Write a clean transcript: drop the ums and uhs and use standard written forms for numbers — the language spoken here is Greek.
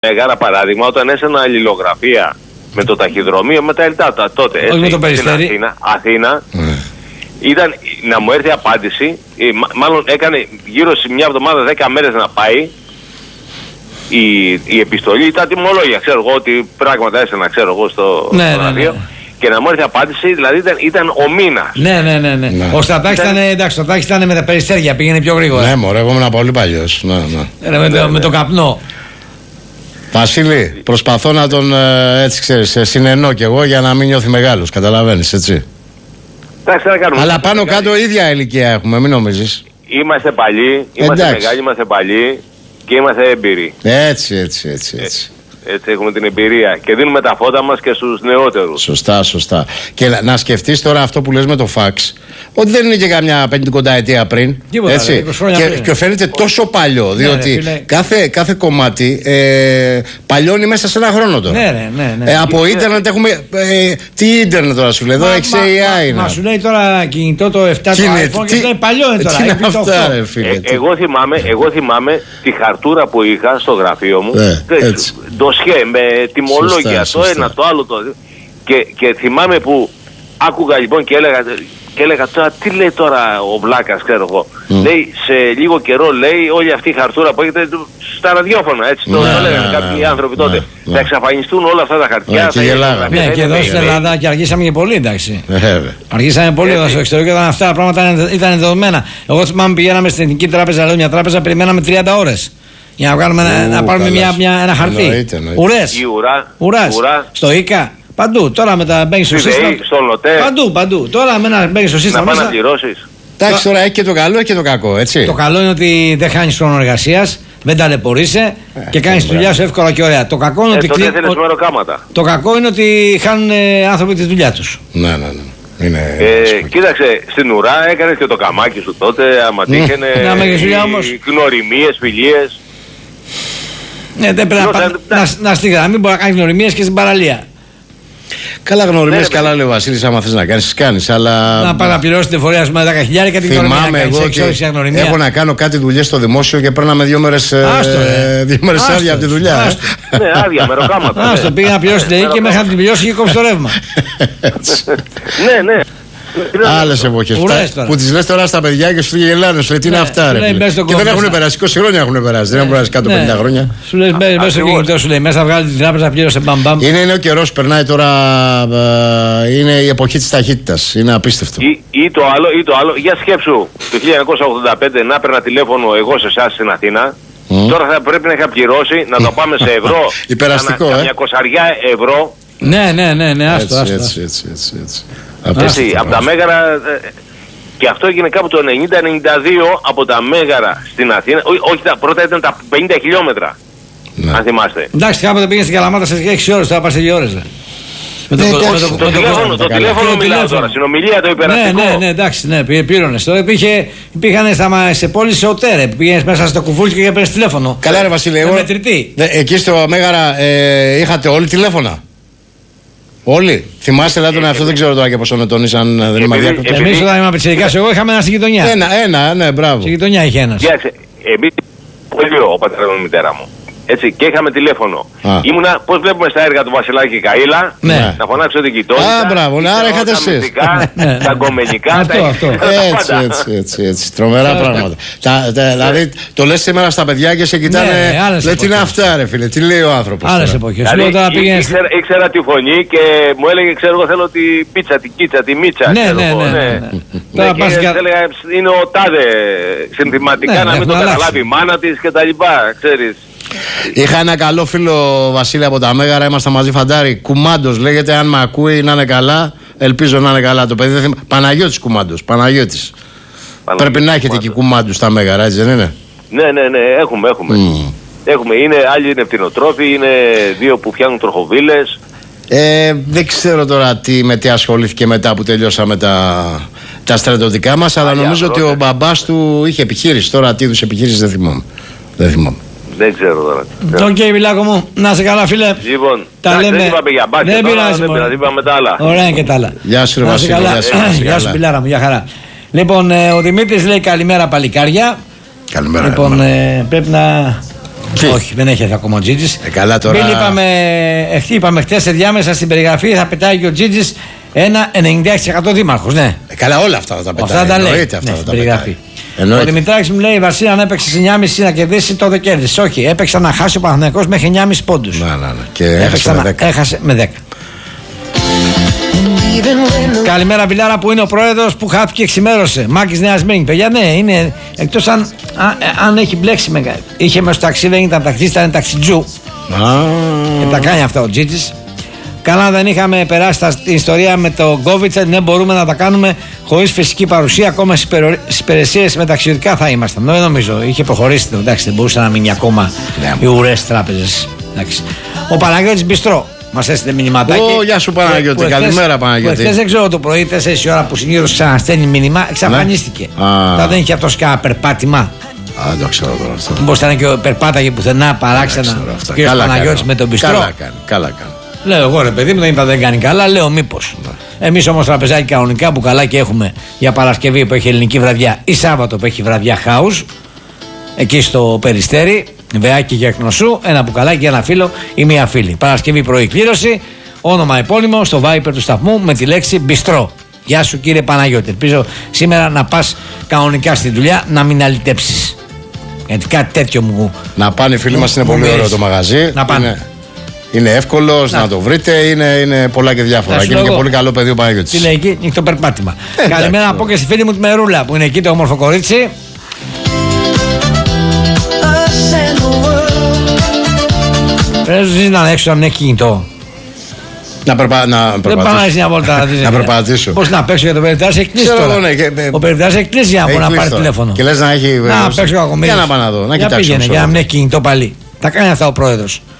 Μέγαρα παράδειγμα, όταν έσαινα αλληλογραφία με το ταχυδρομείο, με τα Ελτάτα τότε. Όχι με το Περιστέρι. Αθήνα. Ήταν να μου έρθει απάντηση, μάλλον έκανε γύρω σε μια εβδομάδα 10 μέρες να πάει η επιστολή, ήταν τιμολόγια, ξέρω εγώ ότι πράγματα έσαινα, ξέρω εγώ στο γραφείο. Και να μου έρθει απάντηση, δηλαδή ήταν ο μήνας. Ναι. Ο Στατάκης ήταν, εντάξει, ο Στατάκης ήταν με τα Περιστέρια, πήγαινε πιο γρήγορα. Ναι, μωρέ, εγώ ήμουν πολύ παλιός. Με το καπνό. Βασίλη, προσπαθώ να τον έτσι ξέρεις, συνενώ κι εγώ για να μην νιώθει μεγάλος, καταλαβαίνεις, έτσι. Εντάξει, αλλά πάνω κάτω ίδια ηλικία έχουμε, μην νομίζεις. Είμαστε παλιοί, είμαστε μεγάλοι, είμαστε παλιοί και είμαστε έμπειροι. Έτσι. Έτσι έχουμε την εμπειρία και δίνουμε τα φώτα μας και στους νεότερους. Σωστά. Και να σκεφτείς τώρα αυτό που λες με το φαξ, ότι δεν είναι και καμιά 50 ετία πριν. Τίποτα, έτσι. Και φαίνεται τόσο παλιό, διότι κάθε κομμάτι παλιώνει μέσα σε ένα χρόνο τώρα. Ναι. Από ίντερνετ έχουμε. Τι ίντερνετ τώρα σου λέει, εδώ έχει AI. Μα σου λέει τώρα κινητό το 7 το iPhone και λέει παλιό είναι τώρα. Τι είναι αυτά, ρε φίλε. Εγώ θυμάμαι τη χαρτούρα που είχα στο γραφείο μου. Ντοσιέ με τιμολόγια, το ένα, το άλλο. Και θυμάμαι που άκουγα λοιπόν και έλεγα τώρα τι λέει τώρα ο Βλάκας, ξέρω εγώ. Λέει σε λίγο καιρό, λέει, όλη αυτή η χαρτούρα που έχετε στα ραδιόφωνα, έτσι το λέγανε κάποιοι άνθρωποι τότε. Θα εξαφανιστούν όλα αυτά τα χαρτιά. Και εδώ στην Ελλάδα και αργήσαμε και πολύ, εντάξει. Αργήσαμε πολύ εδώ στο εξωτερικό, όταν αυτά τα πράγματα ήταν δεδομένα. Εγώ θυμάμαι πηγαίναμε στην Εθνική Τράπεζα, λέω μια τράπεζα, περιμέναμε 30 ώρες. Για να πάρουμε ένα χαρτί. Ουράς. Στο ΙΚΑ. Παντού. Τώρα με τα μπαίνεις στο σύστημα. Παντού. Τώρα με ένα μπαίνεις στο σύστημα. Να πας να πληρώσεις. Εντάξει, τώρα έχει και το καλό και το κακό, έτσι. Το καλό είναι ότι δεν χάνεις χρόνο εργασίας, δεν ταλαιπωρείσαι και κάνεις τη δουλειά σου εύκολα και ωραία. Το κακό είναι ότι. Το κακό είναι ότι χάνουν άνθρωποι τη δουλειά τους. Ναι. Κοίταξε, στην ουρά έκανες και το καμάκι σου τότε, άμα τύχαινε γνωριμίες, φιλίες. Ναι, δεν πρέπει να στη γραμμή, μπορεί να κάνει γνωριμίες και στην παραλία. Καλά γνωριμίες, καλά λέει ο Βασίλης, άμα θες να κάνεις, αλλά. Να πάει να πληρώσει την εφορία με 10.000 και την θυμάμαι εγώ ότι έχω να κάνω κάτι δουλειές στο δημόσιο και παίρναμε 2 μέρες άδεια από τη δουλειά. Ναι, άδεια, μεροκάματα. Άστο, πήγα να πληρώσει την ΔΕΗ και μέχρι να την πληρώσει και κόψει το ρεύμα. Ναι. Άλλες εποχές που τις λες τώρα στα παιδιά και σου γελάνε, σου λέει τι είναι αυτά, ρε. Και δεν έχουν περάσει, 20 χρόνια έχουν περάσει, δεν έχουν περάσει κάτω 50 χρόνια. Σου λέει μέσα στο κινητό, σου λέει μέσα, βγάλει την τράπεζα, πλήρωσε μπαμπαμ. Είναι ο καιρός, περνάει τώρα, είναι η εποχή της ταχύτητας, είναι απίστευτο. Ή το άλλο, για σκέψου, το 1985 να έπαιρνα τηλέφωνο εγώ σε εσάς στην Αθήνα. Τώρα θα πρέπει να είχα πληρώσει, να το πάμε σε ευρώ. Υπεραστικό, καμιά 200 ευρώ. Ναι, άστο. Έτσι, από τα Μέγαρα, και αυτό έγινε κάπου το 90-92 από τα Μέγαρα στην Αθήνα. Όχι, πρώτα ήταν τα 50 χιλιόμετρα, αν θυμάστε. Εντάξει, κάποτε πήγαινε στην Καλαμάτα σε 6 ώρες, τώρα πας σε 2 ώρες. Το τηλέφωνο μιλάω τώρα, συνομιλία το υπεραστικό. Ναι, εντάξει, πλήρωνες. Τώρα υπήρχαν σε πόλεις σε ΟΤΕΡΕ, πήγαινες μέσα στο κουβούλι και παίρνεις τηλέφωνο. Καλά ρε Βασίλη, εκεί στο Μέγαρα είχατε όλοι τηλέφωνα. Όλοι. Θυμάστε δηλαδή τον εαυτό, δεν ξέρω τώρα και πόσο ετών ήσαν, δεν είμαι αδιάκριτος. Εμείς όταν ήμουν πιτσιρικάς, εγώ είχαμε ένα στη γειτονιά. Ναι, μπράβο. Στη γειτονιά είχε ένας. Κοίταξε, εμείς πολύ ο πατέρας μου, η μητέρα μου. Έτσι, και είχαμε τηλέφωνο. Ήμουνα, πώς βλέπουμε στα έργα του Βασιλάκη και Καΐλα, να φωνάξω την κοιτότητα. Μπράβο, άρα είχατε εσείς. Τα γκομενικά, έτσι. Τρομερά πράγματα. Δηλαδή, το λες σήμερα στα παιδιά και σε κοιτάνε. Λέει τι είναι αυτά, ρε φίλε, τι λέει ο άνθρωπος. Άλλες εποχές. Ήξερα τη φωνή και μου έλεγε, ξέρω εγώ, θέλω την πίτσα, την κίτσα, τη μίτσα. Ναι. Και έλεγα, είναι ο τάδε συνθηματικά να μην το καταλάβει η μάνα της κτλ. Ξέρεις. Είχα ένα καλό φίλο, Βασίλη, από τα Μέγαρα, ήμασταν μαζί φαντάρι. Κουμάντος λέγεται, αν με ακούει να είναι καλά. Ελπίζω να είναι καλά το παιδί. Παναγιώτης Κουμάντος, Παναγιώτης. Πρέπει να έχετε εκεί κουμάντους στα Μέγαρα, έτσι δεν είναι? Ναι, έχουμε. Άλλοι είναι πτηνοτρόφοι, είναι 2 που φτιάχνουν τροχοβίλες. Δεν ξέρω τώρα με τι ασχολήθηκε μετά που τελειώσαμε τα στρατιωτικά μας, αλλά νομίζω ότι ο μπαμπάς του είχε επιχείρηση. Τώρα τι είδους επιχείρηση δεν θυμάμαι. Δεν ξέρω τώρα. Οκ, Μιλάκο μου, να σε καλά, φίλε. Λοιπόν, δεν είπαμε για μπάσκετ, δεν πειράζει, είπαμε τα άλλα. Ωραία είναι και τα άλλα. Γεια σου, Βασίλη. Γεια σου, Πιλάρα μου, για χαρά. Λοιπόν, ο Δημήτρης λέει καλημέρα, παλικάρια. Καλημέρα. Λοιπόν, πρέπει Όχι, δεν έχει έρθει ακόμα ο Τζίτζης. Καλά τώρα. Είπαμε χτες σε διάμεσα στην περιγραφή θα πετάει και ο Τζίτζης ένα 96% δήμαρχος. Ναι. Καλά, όλα αυτά θα τα πετάει. Αυτά τα λέει. Περιγραφή. Ο Δημητράκης μου λέει: η Βασίλη, αν έπαιξε 9,5 να κερδίσει, το δεν κέρδισε. Όχι, έπαιξε να χάσει ο Παναθηναϊκός μέχρι 9,5 πόντους. Ναι. Και έχασε με 10. Καλημέρα, Βιλάρα, που είναι ο πρόεδρος που χάθηκε, εξημέρωσε. Μάκης Νέας Μήνη. Παιδιά, ναι, είναι. Εκτός αν έχει μπλέξει με. Είχε μέσα στο ταξί, δεν ήταν ταξί, ήταν ταξιτζού. Και τα κάνει αυτά ο Τζίτζης. Καλά, δεν είχαμε περάσει την ιστορία με το COVID. Δεν μπορούμε να τα κάνουμε χωρίς φυσική παρουσία. Ακόμα στις υπηρεσίες με ταξιδιωτικά θα ήμασταν. Δεν νομίζω. Είχε προχωρήσει. Εντάξει, δεν μπορούσε να μείνει ακόμα οι ουρές τράπεζες. Ο Παναγιώτης Μπιστρό μας έστειλε μηνυματάκι. Γεια σου Παναγιώτη. Καλημέρα Παναγιώτη. Χθες δεν ξέρω το πρωί, 4 η ώρα που συνήθως ξαναστέλνει μήνυμα, εξαφανίστηκε. Θα δεν είχε αυτός κανένα περπάτημα. Δεν το ξέρω τώρα αυτό. Μήπως ήταν και περπάταγε πουθενά παράξενα ο κ. Παναγιώτης με τον Μπιστρό. Καλά κάνει. Λέω εγώ, ρε παιδί μου, δεν είπα δεν κάνει καλά, λέω μήπως. Εμείς όμως τραπεζάκι κανονικά, μπουκαλάκι έχουμε για Παρασκευή που έχει ελληνική βραδιά ή Σάββατο που έχει βραδιά house, εκεί στο Περιστέρι, βεάκι για εκνοσού, ένα μπουκαλάκι για ένα φίλο ή μία φίλη. Παρασκευή πρωί κλήρωση, όνομα επώνυμο στο Viper του σταθμού με τη λέξη Μπιστρό. Γεια σου κύριε Παναγιώτη. Ελπίζω σήμερα να πας κανονικά στη δουλειά, να μην αλυτέψεις. Γιατί κάτι τέτοιο μου. Να πάνε οι φίλοι μας, είναι πολύ ωραίο το μαγαζί. Να πάνε. Είναι εύκολο να το βρείτε, είναι πολλά και διάφορα. Και είναι και πολύ καλό παιδί ο Παναγιώτης. Τι λέει εκεί, είναι το περπάτημα. Καλημέρα να πω και στη φίλη μου τη Μερούλα που είναι εκεί, το όμορφο κορίτσι. Πρέπει να ζεις να έξω, αν έχει κινητό. Να περπατήσω. Δεν πάω να μια βόλτα να περπατήσω. Πώς να παίξω για το περιπτάς, έχει κλείσει τώρα. Ο περιπτάς έχει κλείσει για να πάρει τηλέφωνο. Και λες να έχει. Να παίξω κακομοίρης. Για να πάω να δω, να κοιτάξω. Για να μην έχει κινητό πάλι. Θα κάνει αυτά ο πρόεδρος.